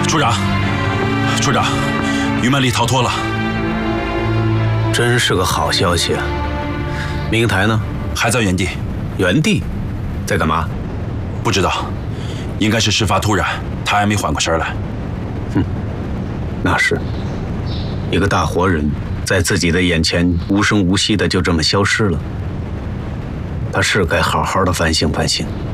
处长，处长，于曼丽逃脱了。 真是个好消息啊！明台呢？ 还在原地。 原地，在干嘛？ 不知道，应该是事发突然，他还没缓过神来。 那是一个大活人，在自己的眼前无声无息的就这么消失了。他是该好好的反省反省。